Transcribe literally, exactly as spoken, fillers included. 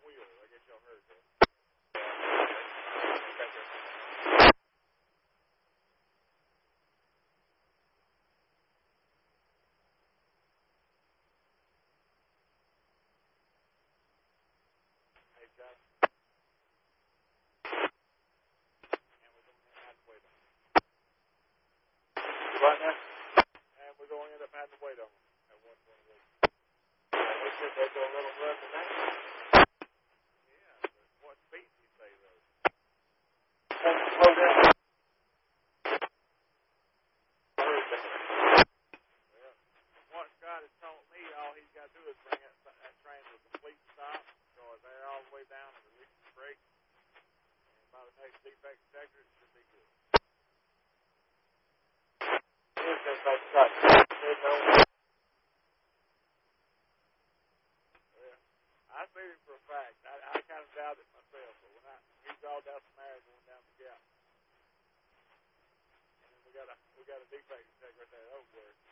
wheels. I guess y'all heard that. Hey, John. And we're going to end up waiting on them. What now? And we're going to end up having to wait on them at one point. They said they'd go a little run tonight. Yeah, but what speed do you say, though? Slow down. Well, from what Scott has told me, all he's got to do is bring that, that train to a complete stop, because they're all the way down and release the brakes. And by the next defect detector, it should be good. Here's just like Scott said, there's no way. Well, I see it for a fact. I, I kind of doubt it myself, but when I he's all down Samara going down the gap, and then we got a we got a defect detector right there at Oakwood.